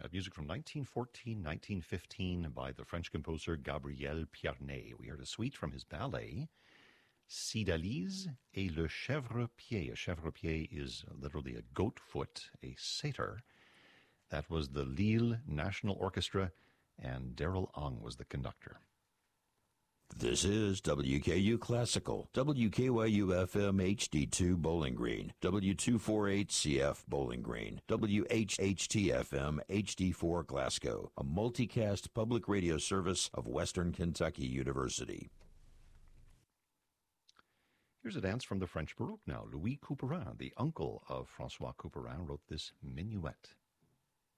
music from 1914-1915 by the French composer Gabriel Pierné. We heard a suite from his ballet, Cydalise et le Chèvre-Pied. A chèvre-pied is literally a goat foot, a satyr. That was the Lille National Orchestra, and Daryl Ong was the conductor. This is WKU Classical, WKYU-FM HD2 Bowling Green, W248CF Bowling Green, WHHT-FM HD4 Glasgow, a multicast public radio service of Western Kentucky University. Here's a dance from the French Baroque now. Louis Couperin, the uncle of François Couperin, wrote this minuet.